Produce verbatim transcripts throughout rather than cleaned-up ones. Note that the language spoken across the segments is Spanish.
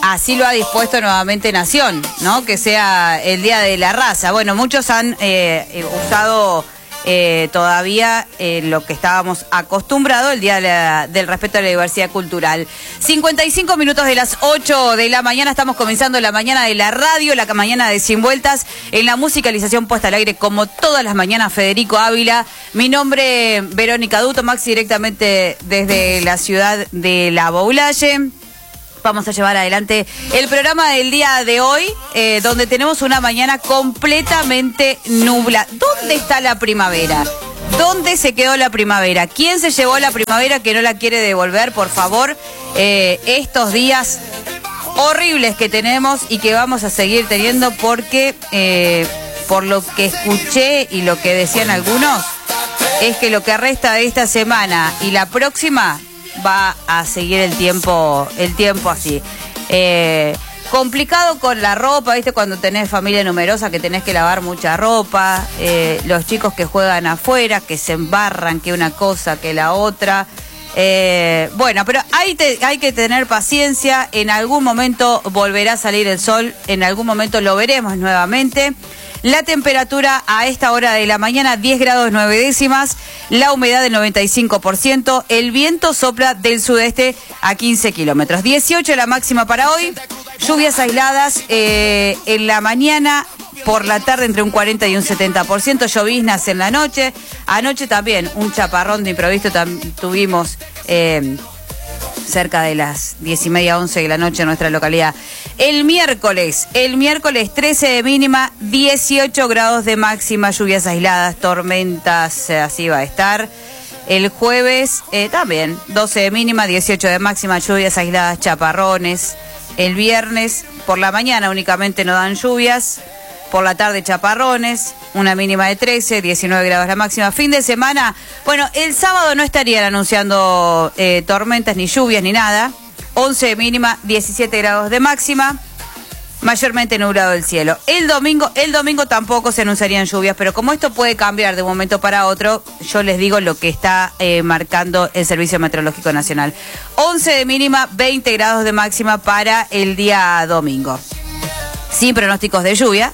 así lo ha dispuesto nuevamente Nación, ¿no? Que sea el Día de la Raza. Bueno, muchos han eh, usado eh, todavía eh, lo que estábamos acostumbrados, el Día de la, del Respeto a la Diversidad Cultural. cincuenta y cinco minutos de las ocho de la mañana, estamos comenzando la mañana de la radio, la mañana de Sin Vueltas, en la musicalización puesta al aire como todas las mañanas, Federico Ávila. Mi nombre, Verónica Duto, Maxi, directamente desde la ciudad de La Boulaye. Vamos a llevar adelante el programa del día de hoy, eh, donde tenemos una mañana completamente nubla. ¿Dónde está la primavera? ¿Dónde se quedó la primavera? ¿Quién se llevó la primavera que no la quiere devolver? Por favor, eh, estos días horribles que tenemos y que vamos a seguir teniendo porque, eh, por lo que escuché y lo que decían algunos, es que lo que resta de esta semana y la próxima va a seguir el tiempo el tiempo así. Eh, complicado con la ropa, ¿viste? Cuando tenés familia numerosa que tenés que lavar mucha ropa, eh, los chicos que juegan afuera, que se embarran, que una cosa, que la otra. Eh, bueno, pero hay, te, hay que tener paciencia, en algún momento volverá a salir el sol, en algún momento lo veremos nuevamente. La temperatura a esta hora de la mañana, diez grados nueve décimas, la humedad del noventa y cinco por ciento, el viento sopla del sudeste a quince kilómetros. dieciocho la máxima para hoy, lluvias aisladas eh, en la mañana, por la tarde entre un cuarenta y un setenta por ciento, lloviznas en la noche. Anoche también un chaparrón de improviso tuvimos eh, cerca de las diez y media, once de la noche en nuestra localidad. El miércoles, el miércoles trece de mínima, dieciocho grados de máxima, lluvias aisladas, tormentas, así va a estar. El jueves eh, también, doce de mínima, dieciocho de máxima, lluvias aisladas, chaparrones. El viernes, por la mañana únicamente no dan lluvias, por la tarde chaparrones, una mínima de trece, diecinueve grados la máxima. Fin de semana, bueno, el sábado no estarían anunciando eh, tormentas, ni lluvias, ni nada. once de mínima, diecisiete grados de máxima, mayormente nublado el cielo. El domingo, el domingo tampoco se anunciarían lluvias, pero como esto puede cambiar de un momento para otro, yo les digo lo que está eh, marcando el Servicio Meteorológico Nacional. once de mínima, veinte grados de máxima para el día domingo. Sin pronósticos de lluvia.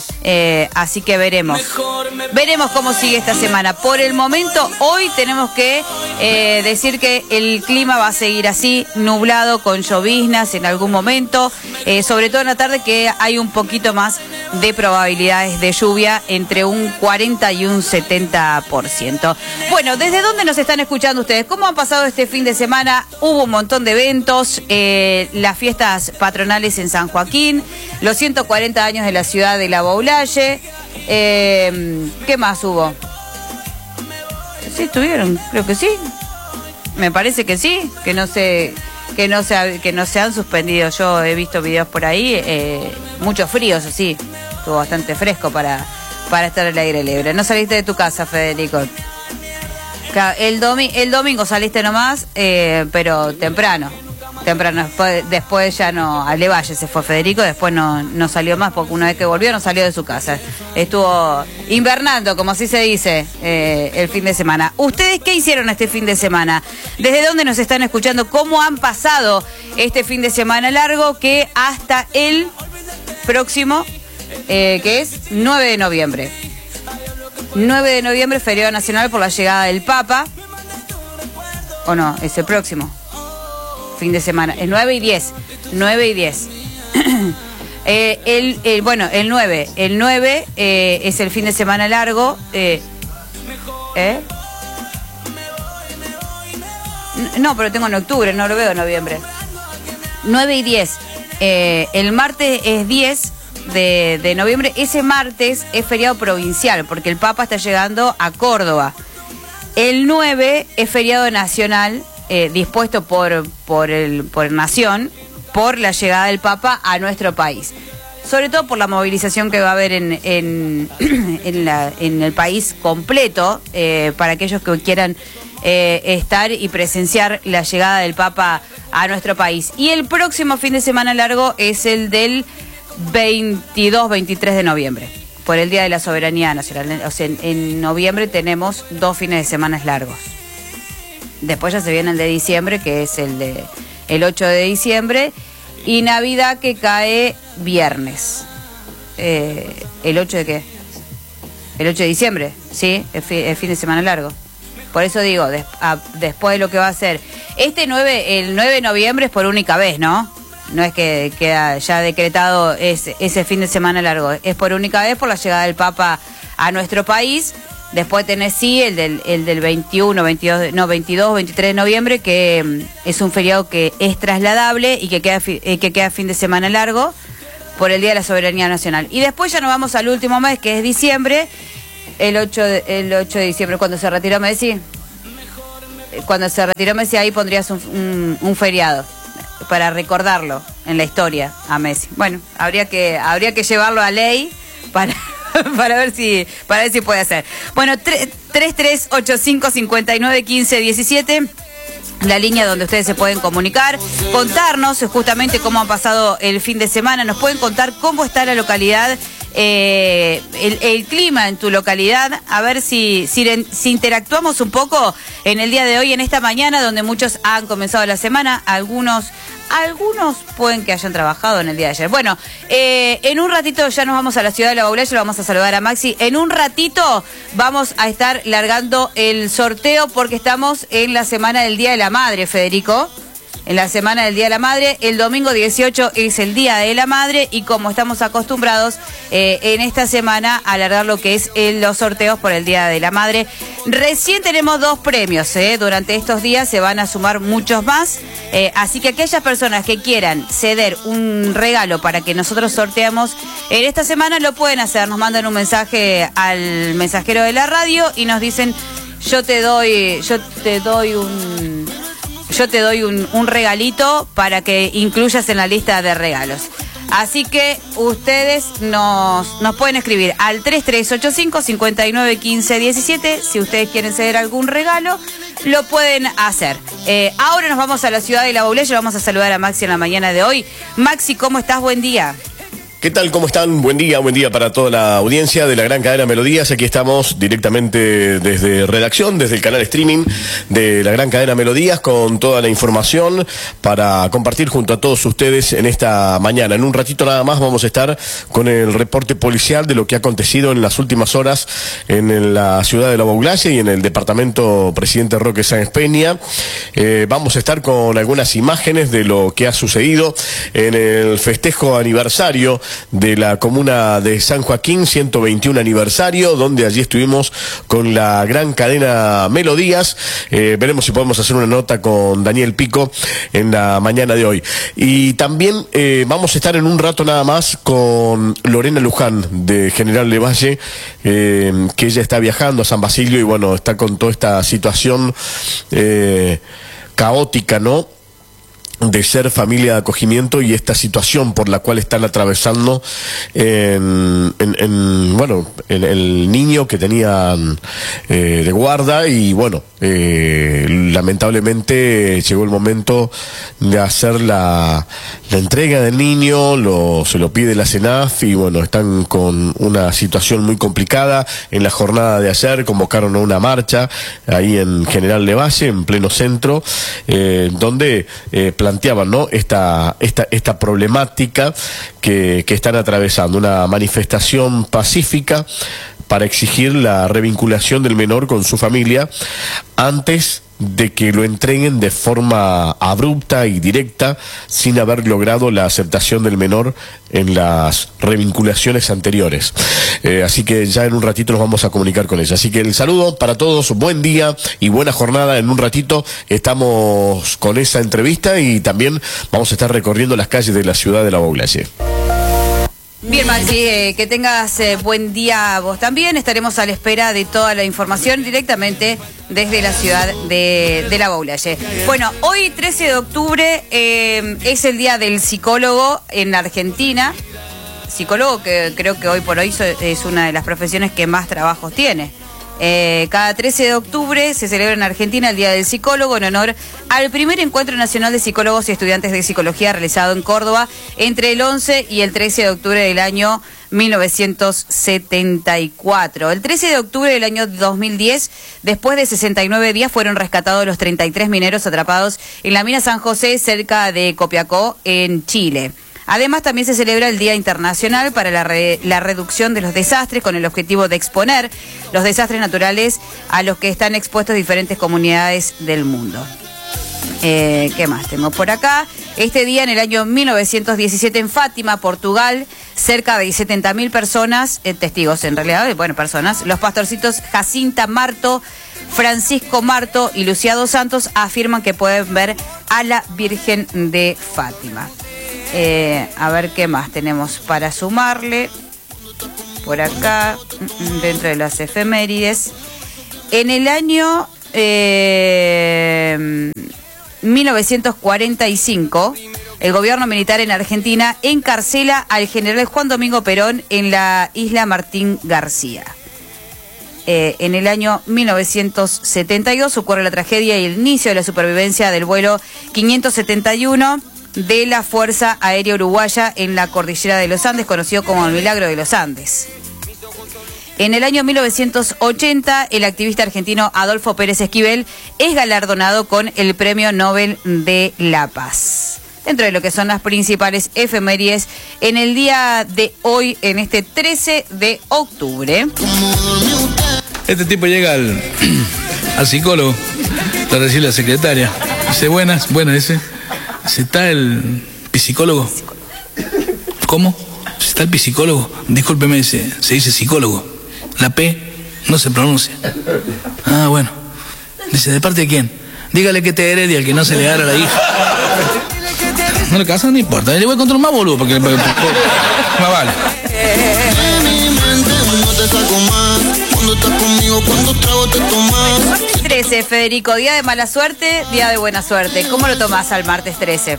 Eh, así que veremos veremos cómo sigue esta semana. Por el momento, hoy tenemos que eh, decir que el clima va a seguir así, nublado, con lloviznas en algún momento, eh, sobre todo en la tarde, que hay un poquito más de probabilidades de lluvia, entre un cuarenta y un setenta por ciento. Bueno, ¿desde dónde nos están escuchando ustedes? ¿Cómo han pasado este fin de semana? Hubo un montón de eventos, eh, las fiestas patronales en San Joaquín, los ciento cuarenta años de la ciudad de La Boulaye. Eh, ¿Qué más hubo? Sí, estuvieron, creo que sí. Me parece que sí, que no se, que no se, que no se han suspendido. Yo he visto videos por ahí, eh, mucho frío, eso sí. Estuvo bastante fresco para, para estar al aire libre. No saliste de tu casa, Federico. Claro, el, domi el domingo saliste nomás, eh, pero temprano. Temprano, después, después ya no, a Levalle se fue Federico, después no, no salió más, porque una vez que volvió no salió de su casa. Estuvo invernando, como así se dice, eh, el fin de semana. ¿Ustedes qué hicieron este fin de semana? ¿Desde dónde nos están escuchando? ¿Cómo han pasado este fin de semana largo que hasta el próximo, eh, que es nueve de noviembre? nueve de noviembre, feriado nacional por la llegada del Papa. ¿O no? Es el próximo fin de semana, el nueve y diez, nueve y diez. eh, el, el, bueno, el nueve, el nueve eh, es el fin de semana largo. Eh, ¿eh? No, pero tengo en octubre, no lo veo en noviembre. nueve y diez. Eh, el martes es diez de, de noviembre. Ese martes es feriado provincial, porque el Papa está llegando a Córdoba. El nueve es feriado nacional, Eh, dispuesto por, por, el, por Nación, por la llegada del Papa a nuestro país. Sobre todo por la movilización que va a haber en, en, en, la, en el país completo, eh, para aquellos que quieran eh, estar y presenciar la llegada del Papa a nuestro país. Y el próximo fin de semana largo es el del veintidós veintitrés de noviembre, por el Día de la Soberanía Nacional. O sea, en, en noviembre tenemos dos fines de semana largos. Después ya se viene el de diciembre, que es el de el ocho de diciembre, y Navidad que cae viernes. Eh, ¿El ocho de qué? El ocho de diciembre, sí, el, fi, el fin de semana largo. Por eso digo, des, a, después de lo que va a ser. Este nueve, el nueve de noviembre es por única vez, ¿no? No es que queda ya decretado ese, ese fin de semana largo. Es por única vez por la llegada del Papa a nuestro país. Después tenés sí el del, el del veintiuno, veintidós, no, veintidós, veintitrés de noviembre, que um, es un feriado que es trasladable y que queda, eh, que queda fin de semana largo por el Día de la Soberanía Nacional. Y después ya nos vamos al último mes, que es diciembre, el ocho de, el ocho de diciembre, cuando se retiró Messi. Cuando se retiró Messi, ahí pondrías un, un, un feriado para recordarlo en la historia a Messi. Bueno, habría que, habría que llevarlo a ley para... para ver si para ver si puede hacer. Bueno, tres tres ocho cinco, cinco nueve uno cinco uno siete, la línea donde ustedes se pueden comunicar, contarnos justamente cómo ha pasado el fin de semana, nos pueden contar cómo está la localidad, eh, el, el clima en tu localidad, a ver si, si, si interactuamos un poco en el día de hoy, en esta mañana, donde muchos han comenzado la semana, algunos... Algunos pueden que hayan trabajado en el día de ayer. Bueno, eh, en un ratito ya nos vamos a la ciudad de La Baulaya, lo vamos a saludar a Maxi. En un ratito vamos a estar largando el sorteo porque estamos en la semana del Día de la Madre, Federico. En la semana del Día de la Madre, el domingo dieciocho es el Día de la Madre y como estamos acostumbrados eh, en esta semana a alargar lo que es eh, los sorteos por el Día de la Madre. Recién tenemos dos premios, eh, durante estos días se van a sumar muchos más, eh, así que aquellas personas que quieran ceder un regalo para que nosotros sorteemos en esta semana lo pueden hacer, nos mandan un mensaje al mensajero de la radio y nos dicen yo te doy, yo te doy un... Yo te doy un, un regalito para que incluyas en la lista de regalos. Así que ustedes nos, nos pueden escribir al tres tres ocho cinco, cinco nueve uno cinco uno siete. Si ustedes quieren ceder algún regalo, lo pueden hacer. Eh, ahora nos vamos a la ciudad de La Baulaya. Vamos a saludar a Maxi en la mañana de hoy. Maxi, ¿cómo estás? Buen día. ¿Qué tal? ¿Cómo están? Buen día, buen día para toda la audiencia de la gran cadena Melodías. Aquí estamos directamente desde redacción, desde el canal streaming de la gran cadena Melodías, con toda la información para compartir junto a todos ustedes en esta mañana. En un ratito nada más vamos a estar con el reporte policial de lo que ha acontecido en las últimas horas en la ciudad de La Baulaya y en el departamento Presidente Roque Sáenz Peña. Eh, vamos a estar con algunas imágenes de lo que ha sucedido en el festejo aniversario de la comuna de San Joaquín, ciento veintiún aniversario, donde allí estuvimos con la gran cadena Melodías. Eh, veremos si podemos hacer una nota con Daniel Pico en la mañana de hoy. Y también eh, vamos a estar en un rato nada más con Lorena Luján de General Lavalle, eh, que ella está viajando a San Basilio y bueno, está con toda esta situación eh, caótica, ¿no?, de ser familia de acogimiento y esta situación por la cual están atravesando en, en, en bueno, el, el niño que tenían eh, de guarda y bueno, eh, lamentablemente llegó el momento de hacer la, la entrega del niño, lo, se lo pide la CENAF y bueno, están con una situación muy complicada. En la jornada de ayer convocaron a una marcha ahí en General Lavalle, en pleno centro, eh, donde eh, planteaban, ¿no?, esta, esta, esta problemática que, que están atravesando, una manifestación pacífica para exigir la revinculación del menor con su familia antes de que lo entreguen de forma abrupta y directa sin haber logrado la aceptación del menor en las revinculaciones anteriores. Eh, así que ya en un ratito nos vamos a comunicar con ella. Así que el saludo para todos, buen día y buena jornada. En un ratito estamos con esa entrevista y también vamos a estar recorriendo las calles de la ciudad de La Baulaya. Bien, Maxi, eh, que tengas eh, buen día vos también. Estaremos a la espera de toda la información directamente desde la ciudad de, de La Baulaya. Bueno, hoy trece de octubre eh, es el Día del Psicólogo en la Argentina. Psicólogo que creo que hoy por hoy es una de las profesiones que más trabajos tiene. Eh, cada trece de octubre se celebra en Argentina el Día del Psicólogo en honor al primer Encuentro Nacional de Psicólogos y Estudiantes de Psicología realizado en Córdoba entre el once y el trece de octubre del año mil novecientos setenta y cuatro. El trece de octubre del año dos mil diez, después de sesenta y nueve días, fueron rescatados los treinta y tres mineros atrapados en la mina San José, cerca de Copiapó, en Chile. Además, también se celebra el Día Internacional para la, re, la Reducción de los Desastres, con el objetivo de exponer los desastres naturales a los que están expuestos diferentes comunidades del mundo. Eh, ¿Qué más tengo por acá? Este día, en el año mil novecientos diecisiete, en Fátima, Portugal, cerca de setenta mil personas, eh, testigos en realidad, bueno, personas, los pastorcitos Jacinta Marto, Francisco Marto y Luciano Santos afirman que pueden ver a la Virgen de Fátima. Eh, a ver qué más tenemos para sumarle por acá, dentro de las efemérides. En el año eh, mil novecientos cuarenta y cinco, el gobierno militar en Argentina encarcela al general Juan Domingo Perón en la isla Martín García. Eh, en el año mil novecientos setenta y dos ocurre la tragedia y el inicio de la supervivencia del vuelo quinientos setenta y uno de la Fuerza Aérea Uruguaya en la cordillera de los Andes, conocido como el Milagro de los Andes. En el año mil novecientos ochenta, el activista argentino Adolfo Pérez Esquivel es galardonado con el Premio Nobel de la Paz. Dentro de lo que son las principales efemérides en el día de hoy, en este trece de octubre. Este tipo llega al, al psicólogo, para decirle a la secretaria, dice, buenas, buenas, dice, dice, ¿está el psicólogo? ¿Cómo? ¿Está el psicólogo? Discúlpeme, dice, se dice psicólogo, la P no se pronuncia. Ah, bueno. Dice, ¿de parte de quién? Dígale que te herede al que no se le hará a la hija. No le casa, no importa, le voy a encontrar más boludo, porque, porque, porque, porque más vale. Martes trece, Federico, día de mala suerte, día de buena suerte. ¿Cómo lo tomás al martes trece?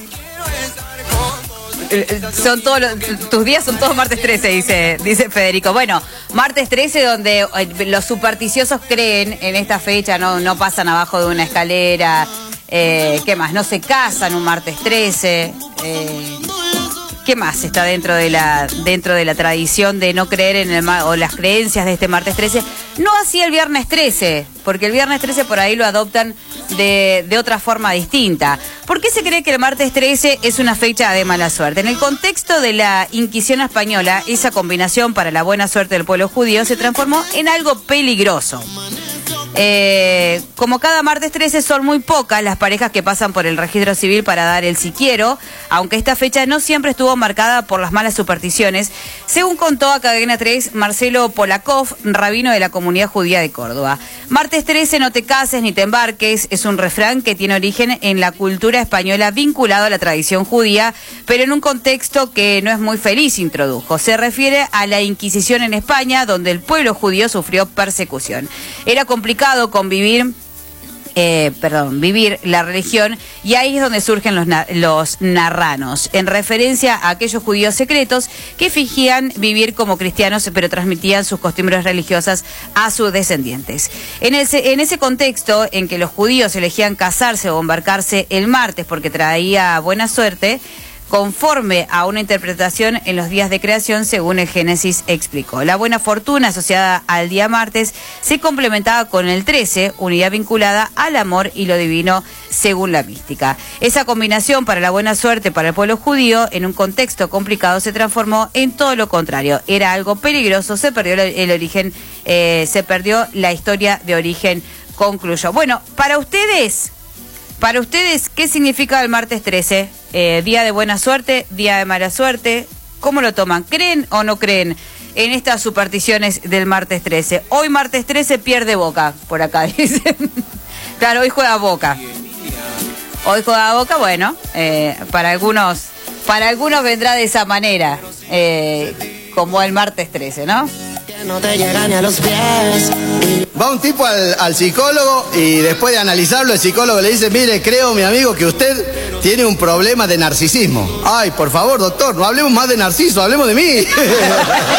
Son todos los, tus días son todos martes trece, dice, dice Federico. Bueno, martes trece, donde los supersticiosos creen en esta fecha, no, no pasan abajo de una escalera, eh, ¿qué más? No se casan un martes trece, eh, ¿qué más está dentro de la dentro de la tradición de no creer en el o las creencias de este martes trece? No así el viernes trece, porque el viernes trece por ahí lo adoptan de, de otra forma distinta. ¿Por qué se cree que el martes trece es una fecha de mala suerte? En el contexto de la Inquisición española, esa combinación para la buena suerte del pueblo judío se transformó en algo peligroso. Eh, como cada martes trece, son muy pocas las parejas que pasan por el registro civil para dar el si quiero, aunque esta fecha no siempre estuvo marcada por las malas supersticiones, según contó a Cadena tres Marcelo Polakov, rabino de la comunidad judía de Córdoba. Martes trece, no te cases ni te embarques, es un refrán que tiene origen en la cultura española vinculado a la tradición judía, pero en un contexto que no es muy feliz, introdujo. Se refiere a la Inquisición en España, donde el pueblo judío sufrió persecución. Era complicado convivir, eh, perdón, vivir la religión, y ahí es donde surgen los, na los narranos, en referencia a aquellos judíos secretos que fingían vivir como cristianos, pero transmitían sus costumbres religiosas a sus descendientes. En ese, en ese contexto en que los judíos elegían casarse o embarcarse el martes porque traía buena suerte, conforme a una interpretación en los días de creación, según el Génesis explicó. La buena fortuna asociada al día martes se complementaba con el trece, unidad vinculada al amor y lo divino, según la mística. Esa combinación para la buena suerte para el pueblo judío, en un contexto complicado, se transformó en todo lo contrario. Era algo peligroso, se perdió el origen, eh, se perdió la historia de origen, concluyó. Bueno, para ustedes... Para ustedes, ¿qué significa el martes trece? Eh, día de buena suerte, día de mala suerte. ¿Cómo lo toman? ¿Creen o no creen en estas supersticiones del martes trece? Hoy martes trece pierde Boca, por acá dicen. Claro, hoy juega Boca. Hoy juega Boca, bueno, eh, para algunos, para algunos vendrá de esa manera, eh, como el martes trece, ¿no? No te llega ni a los pies. Va un tipo al, al psicólogo y después de analizarlo el psicólogo le dice, mire, creo, mi amigo, que usted tiene un problema de narcisismo. Ay, por favor, doctor, no hablemos más de Narciso, hablemos de mí.